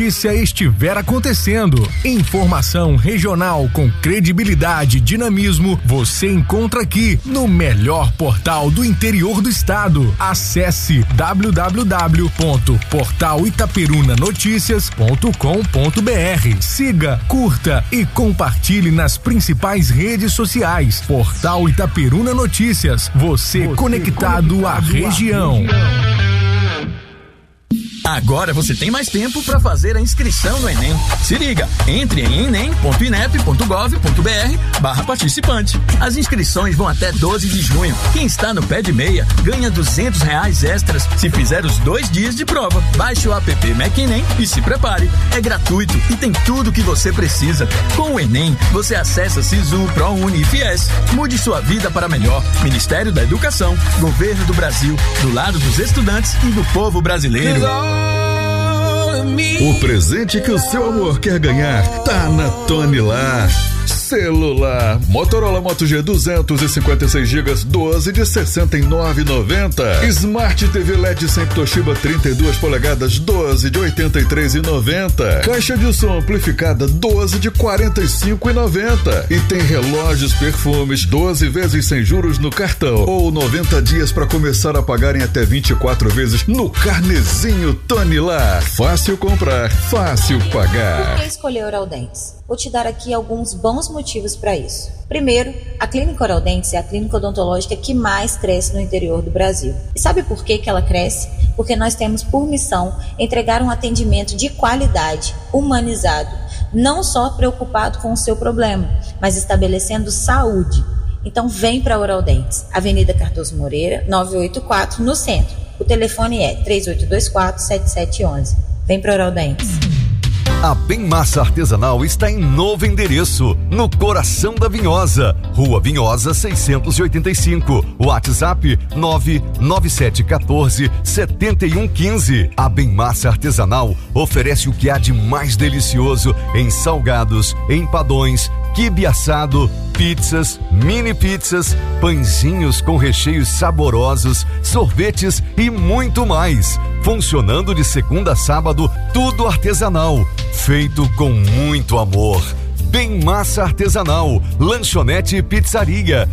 notícia estiver acontecendo. Informação regional com credibilidade e dinamismo você encontra aqui no melhor portal do interior do estado. Acesse www.portalitaperunanoticias.com.br. Siga, curta e compartilhe nas principais redes sociais. Portal Itaperuna Notícias. Você conectado à região. Agora você tem mais tempo para fazer a inscrição no Enem. Se liga, entre em enem.inep.gov.br/participante. As inscrições vão até 12 de junho. Quem está no pé de meia ganha R$200 extras se fizer os 2 dias de prova. Baixe o app MacEnem e se prepare. É gratuito e tem tudo o que você precisa. Com o Enem, você acessa Sisu, ProUni e Fies. Mude sua vida para melhor. Ministério da Educação, Governo do Brasil, do lado dos estudantes e do povo brasileiro. O presente que o seu amor quer ganhar tá na Tonilar. Celular Motorola Moto G 256 GB 12 de R$ 69,90. Smart TV LED 100 Toshiba 32 polegadas 12 de R$ 83,90. Caixa de som amplificada 12 de R$ 45,90. E tem relógios perfumes 12 vezes sem juros no cartão ou 90 dias para começar a pagar em até 24 vezes no carnezinho Tonilar. Fácil comprar, fácil pagar. Por que escolher Oral Dentes? Vou te dar aqui alguns bons motivos para isso. Primeiro, a Clínica Oral Dentes é a clínica odontológica que mais cresce no interior do Brasil. E sabe por que ela cresce? Porque nós temos por missão entregar um atendimento de qualidade, humanizado, não só preocupado com o seu problema, mas estabelecendo saúde. Então vem para Oral Dentes, Avenida Cardoso Moreira, 984, no centro. O telefone é 3824-7711. Vem para Oral Dentes. A Bem Massa Artesanal está em novo endereço, no coração da Vinhosa, Rua Vinhosa 685, WhatsApp 99714-7115. A Bem Massa Artesanal oferece o que há de mais delicioso em salgados, empadões, quibe assado, pizzas, mini pizzas, pãezinhos com recheios saborosos, sorvetes e muito mais. Funcionando de segunda a sábado, tudo artesanal, feito com muito amor. Bem Massa Artesanal, lanchonete e pizzaria,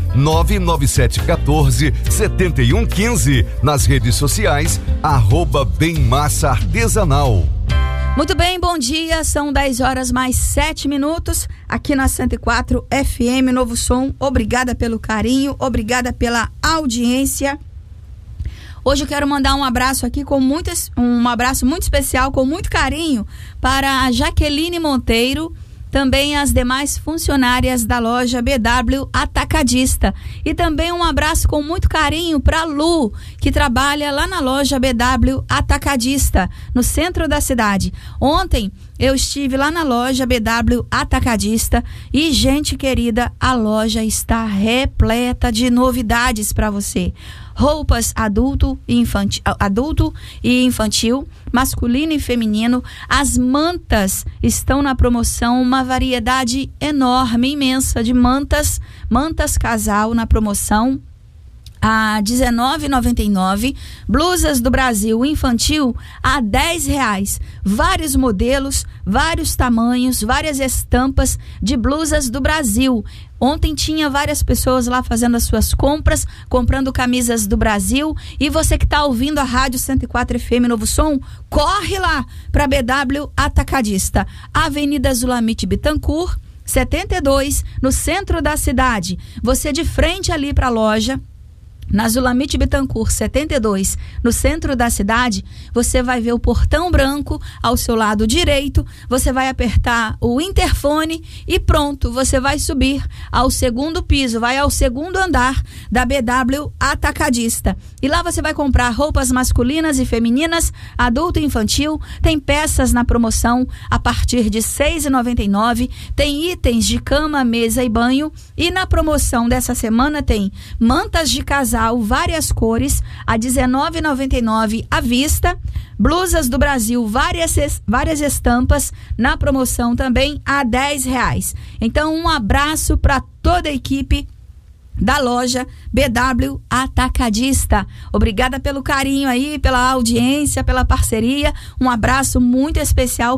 99714-7115. Nas redes sociais, @Bem Massa Artesanal. Muito bem, bom dia, são 10 horas mais 7 minutos, aqui na 104 FM Novo Som. Obrigada pelo carinho, obrigada pela audiência. Hoje eu quero mandar um abraço aqui um abraço muito especial, com muito carinho, para a Jaqueline Monteiro, também as demais funcionárias da loja BW Atacadista. E também um abraço com muito carinho para a Lu, que trabalha lá na loja BW Atacadista, no centro da cidade. Ontem eu estive lá na loja BW Atacadista e, gente querida, a loja está repleta de novidades para você. Roupas adulto e infantil, masculino e feminino. As mantas estão na promoção, uma variedade enorme, imensa de mantas casal na promoção a R$19,99, blusas do Brasil infantil a R$10, vários modelos, vários tamanhos, várias estampas de blusas do Brasil. Ontem tinha várias pessoas lá fazendo as suas compras, comprando camisas do Brasil. E você que está ouvindo a Rádio 104 FM Novo Som, corre lá para BW Atacadista, Avenida Zulamite Bittencourt, 72, no centro da cidade. Você de frente ali para a loja, na Zulamite Bittencourt 72, no centro da cidade, você vai ver o portão branco ao seu lado direito, você vai apertar o interfone e pronto, você vai subir ao segundo piso, vai ao segundo andar da BW Atacadista. E lá você vai comprar roupas masculinas e femininas, adulto e infantil, tem peças na promoção a partir de R$ 6,99, tem itens de cama, mesa e banho, e na promoção dessa semana tem mantas de casal, várias cores, a R$ 19,99 à vista, blusas do Brasil, várias estampas na promoção também a R$10. Então um abraço para toda a equipe da loja BW Atacadista. Obrigada pelo carinho aí, pela audiência, pela parceria. Um abraço muito especial